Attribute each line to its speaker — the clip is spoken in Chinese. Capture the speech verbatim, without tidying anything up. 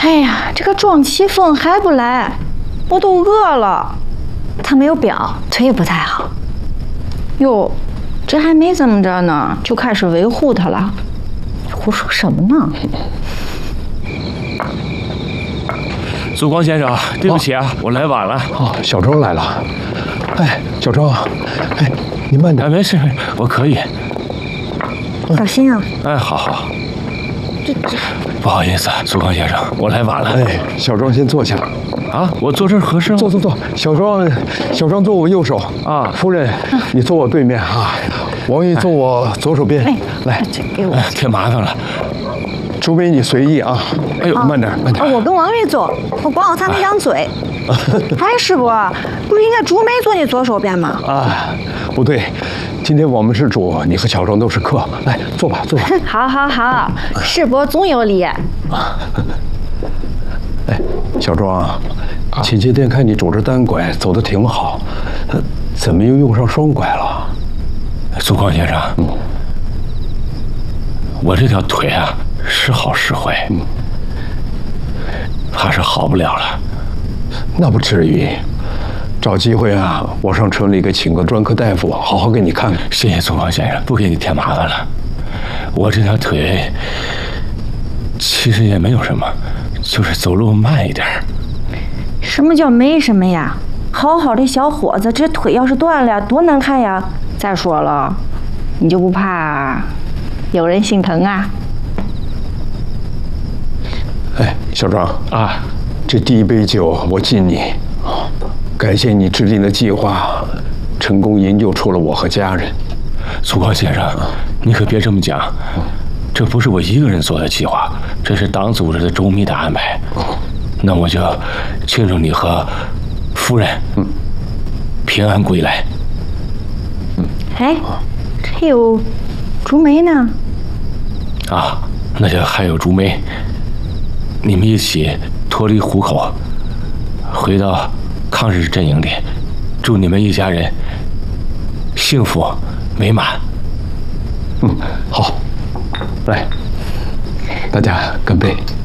Speaker 1: 哎呀，这个庄启峰还不来，我都饿了。
Speaker 2: 他没有表，腿不太好。
Speaker 1: 哟，这还没怎么着呢，就开始维护他了。胡说什么呢？
Speaker 3: 苏光先生，对不起啊，哦、我来晚了。
Speaker 4: 哦，小周来了。哎，小周，哎，你慢点。
Speaker 3: 哎，没事，我可以。
Speaker 2: 小心啊！
Speaker 3: 哎，好好。
Speaker 2: 这这，
Speaker 3: 不好意思，苏光先生，我来晚了。
Speaker 4: 哎，小庄先坐下。
Speaker 3: 啊，我坐这儿合适吗？
Speaker 4: 坐坐坐，小庄，小庄坐我右手
Speaker 3: 啊。
Speaker 4: 夫人，你坐我对面啊。王玉坐我左手边。
Speaker 1: 哎，
Speaker 4: 来，
Speaker 1: 这给我。
Speaker 3: 哎，挺麻烦了。
Speaker 4: 朱梅，你随意啊。哎呦，慢点，慢点。
Speaker 2: 哦，我跟王玉坐，我管好他那张嘴。哎，师傅，不是应该朱梅坐你左手边吗？
Speaker 4: 啊，不对，今天我们是主，你和小庄都是客。来，坐吧，坐吧。
Speaker 1: 好，好，好，师伯总有理。
Speaker 4: 哎，小庄，前些天看你拄着单拐走得挺好，怎么又用上双拐了？
Speaker 3: 苏光先生，嗯，我这条腿啊，是好是坏，嗯，怕是好不了了。
Speaker 4: 那不至于，找机会啊，我上城里给请个专科大夫，好好给你看看。
Speaker 3: 谢谢苏光先生，不给你添麻烦了。我这条腿其实也没有什么，就是走路慢一点。
Speaker 1: 什么叫没什么呀？好好的小伙子，这腿要是断了，多难看呀！再说了，你就不怕有人心疼啊？
Speaker 4: 哎，小庄
Speaker 3: 啊，
Speaker 4: 这第一杯酒我敬你，感谢你制定的计划，成功营救出了我和家人。
Speaker 3: 苏光先生，你可别这么讲，这不是我一个人做的计划，这是党组织的周密的安排。那我就庆祝你和夫人嗯平安归来。
Speaker 1: 嗯，哎，还有竹梅呢？
Speaker 3: 啊，那就还有竹梅，你们一起脱离虎口，回到抗日阵营里，祝你们一家人幸福美满。
Speaker 4: 嗯，好，来，大家干杯。